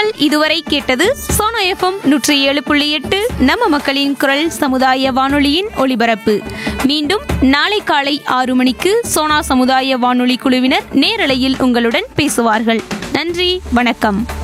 நேயர்கள் இதுவரை கேட்டது சோனா எஃப்எம் 107.8 நம்ம மக்களின் குரல் சமுதாய வானொலியின் ஒலிபரப்பு. மீண்டும் நாளை காலை 6 மணிக்கு சோனா சமுதாய வானொலி குழுவினர் நேரலையில் உங்களுடன் பேசுவார்கள். நன்றி, வணக்கம்.